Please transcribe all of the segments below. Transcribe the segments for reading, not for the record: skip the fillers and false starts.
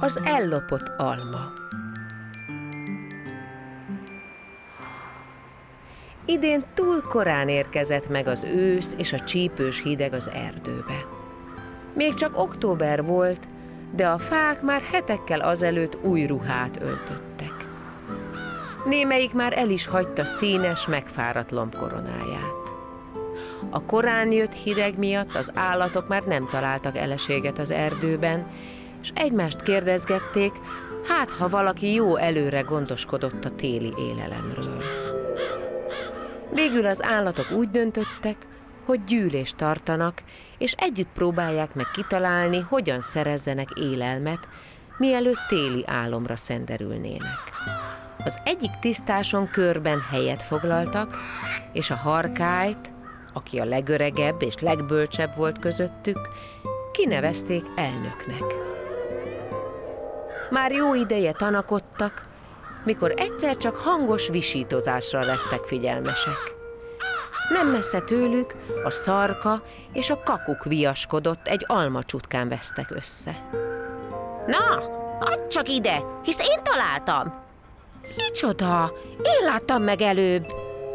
Az ellopott alma. Idén túl korán érkezett meg az ősz és a csípős hideg az erdőbe. Még csak október volt, de a fák már hetekkel azelőtt új ruhát öltöttek. Némelyik már el is hagyta színes, megfáradt lombkoronáját. A korán jött hideg miatt az állatok már nem találtak eleséget az erdőben, és egymást kérdezgették, hát ha valaki jó előre gondoskodott a téli élelemről. Végül az állatok úgy döntöttek, hogy gyűlést tartanak, és együtt próbálják meg kitalálni, hogyan szerezzenek élelmet, mielőtt téli álomra szenderülnének. Az egyik tisztáson körben helyet foglaltak, és a harkályt, aki a legöregebb és legbölcsebb volt közöttük, kinevezték elnöknek. Már jó ideje tanakodtak, mikor egyszer csak hangos visítozásra lettek figyelmesek. Nem messze tőlük a szarka és a kakuk viaskodott, egy almacsutkán vesztek össze. Na, add csak ide, hisz én találtam! Micsoda? Én láttam meg előbb!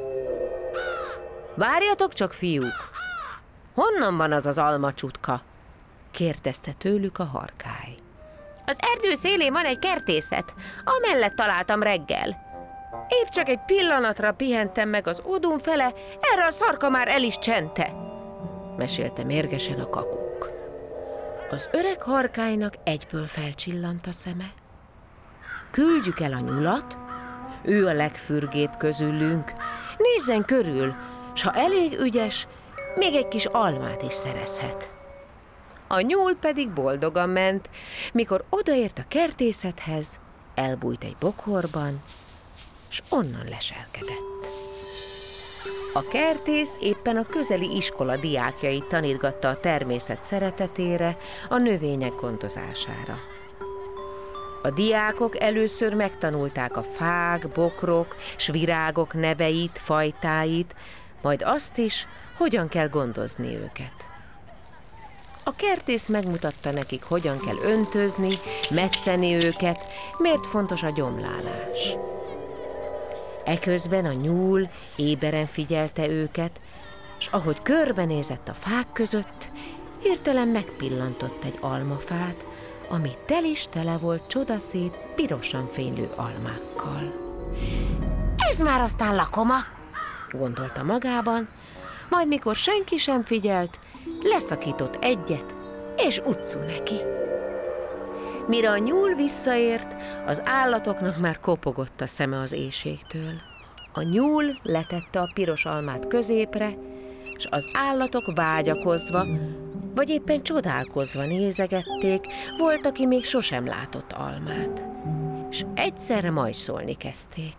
Várjatok csak, fiúk! Honnan van az az almacsutka? Kérdezte tőlük a harkály. Az erdő szélén van egy kertészet, amellett találtam reggel. Épp csak egy pillanatra pihentem meg az odun fele, erre a szarka már el is csente, mesélte mérgesen a kakuk. Az öreg harkálynak egyből felcsillant a szeme. Küldjük el a nyulat, ő a legfürgébb közülünk, nézzen körül, s ha elég ügyes, még egy kis almát is szerezhet. A nyúl pedig boldogan ment, mikor odaért a kertészethez, elbújt egy bokorban, s onnan leselkedett. A kertész éppen a közeli iskola diákjait tanítgatta a természet szeretetére, a növények gondozására. A diákok először megtanulták a fák, bokrok s virágok neveit, fajtáit, majd azt is, hogyan kell gondozni őket. A kertész megmutatta nekik, hogyan kell öntözni, metszeni őket, miért fontos a gyomlálás. Eközben a nyúl éberen figyelte őket, s ahogy körbenézett a fák között, hirtelen megpillantott egy almafát, ami tele volt csodaszép, pirosan fénylő almákkal. Ez már aztán lakoma, gondolta magában, majd mikor senki sem figyelt, leszakított egyet, és utcú neki. Mire a nyúl visszaért, az állatoknak már kopogott a szeme az éhségtől. A nyúl letette a piros almát középre, és az állatok vágyakozva, vagy éppen csodálkozva nézegették, volt, aki még sosem látott almát. És egyszerre majd szólni kezdték.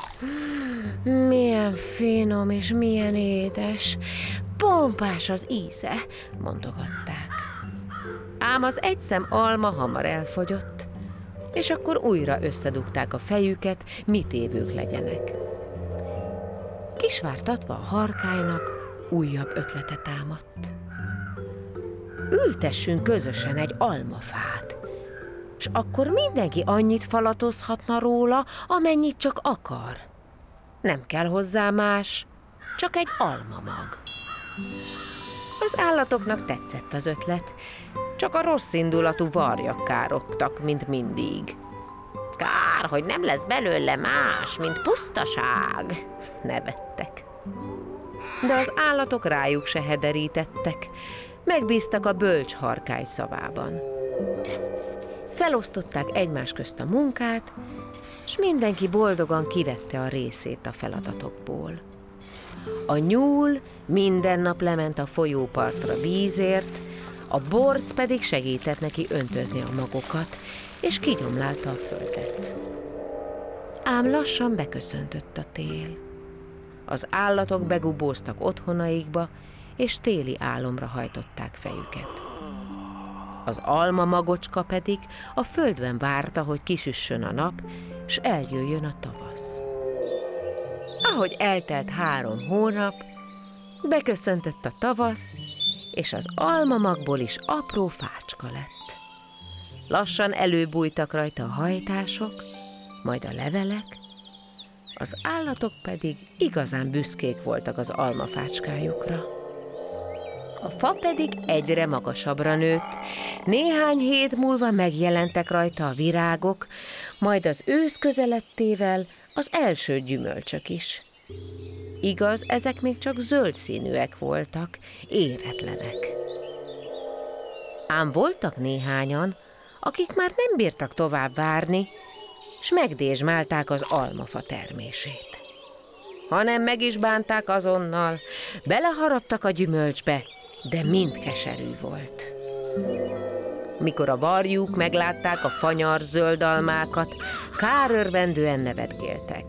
Milyen finom és milyen édes, pompás az íze, mondogatták. Ám az egy szem alma hamar elfogyott, és akkor újra összedugták a fejüket, mit évők legyenek. Kisvártatva a harkálynak újabb ötlete támadt. Ültessünk közösen egy almafát, s akkor mindenki annyit falatozhatna róla, amennyit csak akar. Nem kell hozzá más, csak egy almamag. Az állatoknak tetszett az ötlet, csak a rossz indulatú varjak károgtak, mint mindig. Kár, hogy nem lesz belőle más, mint pusztaság, nevettek. De az állatok rájuk se hederítettek, megbíztak a bölcs harkály szavában. Felosztották egymás közt a munkát, s mindenki boldogan kivette a részét a feladatokból. A nyúl minden nap lement a folyópartra vízért, a borz pedig segített neki öntözni a magokat, és kigyomlálta a földet. Ám lassan beköszöntött a tél. Az állatok begubóztak otthonaikba, és téli álomra hajtották fejüket. Az alma magocska pedig a földben várta, hogy kisüssön a nap, s eljöjjön a tavasz. Ahogy eltelt 3 hónap, beköszöntött a tavasz, és az almamagból is apró fácska lett. Lassan előbújtak rajta a hajtások, majd a levelek, az állatok pedig igazán büszkék voltak az almafácskájukra. A fa pedig egyre magasabbra nőtt, néhány hét múlva megjelentek rajta a virágok, majd az ősz közeledtével az első gyümölcsök is. Igaz, ezek még csak zöld színűek voltak, éretlenek. Ám voltak néhányan, akik már nem bírtak tovább várni, s megdézsmálták az almafa termését. Hanem meg is bánták azonnal, beleharaptak a gyümölcsbe, de mind keserű volt. Mikor a varjuk meglátták a fanyar zöld almákat, kárörvendően nevetgéltek.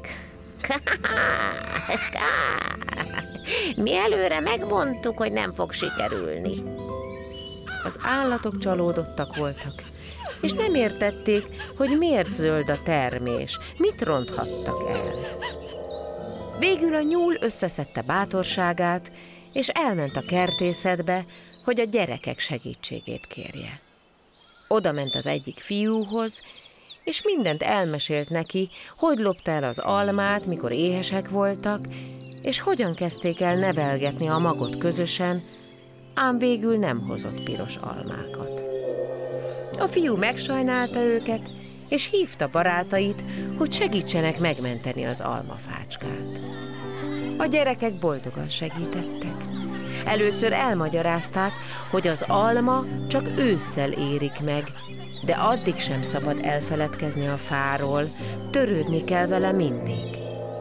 Mi előre megmondtuk, hogy nem fog sikerülni. Az állatok csalódottak voltak, és nem értették, hogy miért zöld a termés, mit ronthattak el. Végül a nyúl összeszedte bátorságát, és elment a kertészetbe, hogy a gyerekek segítségét kérje. Oda ment az egyik fiúhoz, és mindent elmesélt neki, hogy lopta el az almát, mikor éhesek voltak, és hogyan kezdték el nevelgetni a magot közösen, ám végül nem hozott piros almákat. A fiú megsajnálta őket, és hívta barátait, hogy segítsenek megmenteni az almafácskát. A gyerekek boldogan segítettek. Először elmagyarázták, hogy az alma csak ősszel érik meg, de addig sem szabad elfeledkezni a fáról, törődni kell vele mindig.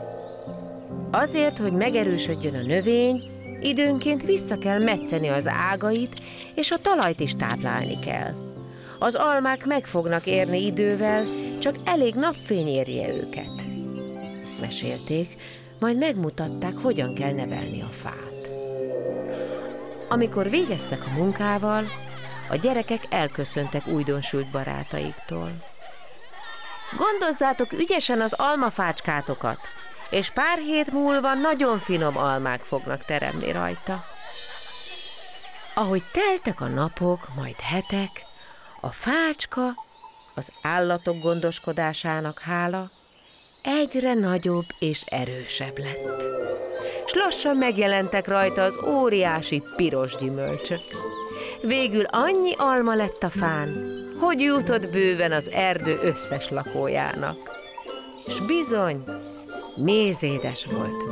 Azért, hogy megerősödjön a növény, időnként vissza kell metszeni az ágait, és a talajt is táplálni kell. Az almák meg fognak érni idővel, csak elég napfény érje őket. Mesélték, majd megmutatták, hogyan kell nevelni a fát. Amikor végeztek a munkával, a gyerekek elköszöntek újdonsült barátaiktól. Gondozzátok ügyesen az almafácskátokat, és pár hét múlva nagyon finom almák fognak teremni rajta. Ahogy teltek a napok, majd hetek, a fácska, az állatok gondoskodásának hála, egyre nagyobb és erősebb lett. S lassan megjelentek rajta az óriási piros gyümölcsök. Végül annyi alma lett a fán, hogy jutott bőven az erdő összes lakójának. S bizony, mézédes volt